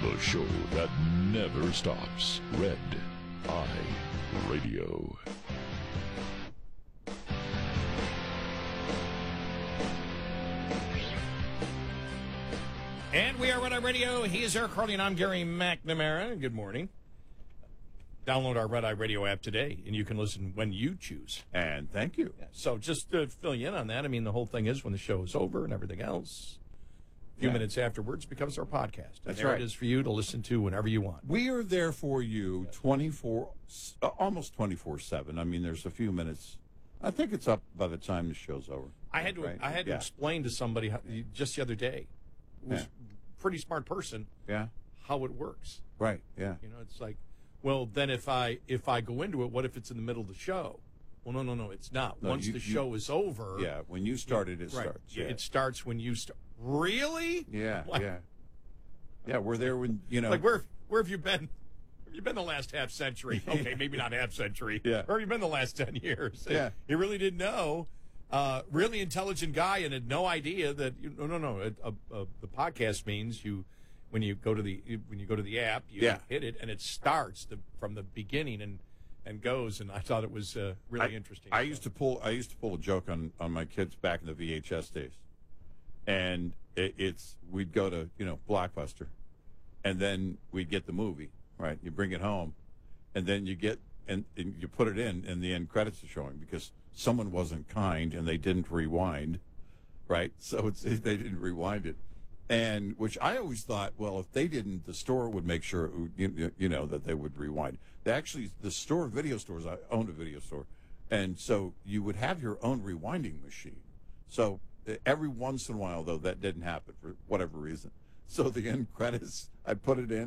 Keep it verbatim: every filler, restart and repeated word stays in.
The show that never stops. Red Eye Radio. And we are Red Eye Radio. He is Eric Harley, and I'm Gary McNamara. Good morning. Download our Red Eye Radio app today, and you can listen when you choose. And thank you. Yeah, so just to fill you in on that, I mean, the whole thing is when the show is over and everything else, a few yeah. minutes afterwards becomes our podcast. And That's there right. it is for you to listen to whenever you want. We are there for you twenty-four, uh, almost twenty-four seven. I mean, there's a few minutes. I think it's up by the time the show's over. I had to right? I had yeah. to explain to somebody how, just the other day, who was Yeah. a pretty smart person, Yeah. how it works. Right. Yeah. You know, it's like, well, then if I if I go into it, what if it's in the middle of the show? Well, no, no, no, it's not. No, Once you- the you- show is over. Yeah. When you started, it right, starts. Yeah. It starts when you start. Really? Yeah. Like, yeah. Yeah. We're there when, you know. Like, where where have you been? Have you been the last half century? Okay, maybe not half century. Yeah. Where have you been the last ten years? Yeah. He really didn't know. Uh, really intelligent guy and had no idea that, you, no, no, no. A, a, a, the podcast means you, when you go to the when you go to the app, you Yeah. hit it and it starts the, from the beginning and, and goes. And I thought it was uh, really I, interesting. I used to pull. I used to pull a joke on, on my kids back in the V H S days, and it, it's we'd go to you know Blockbuster, and then we'd get the movie. Right, you bring it home, and then you get and, and you put it in, and the end credits are showing because someone wasn't kind and they didn't rewind. Right, so it's they didn't rewind it. And which I always thought, well, if they didn't, the store would make sure, you, you know, that they would rewind. They actually, the store, video stores, I owned a video store. And so you would have your own rewinding machine. So uh, every once in a while, though, that didn't happen for whatever reason. So the end credits, I put it in.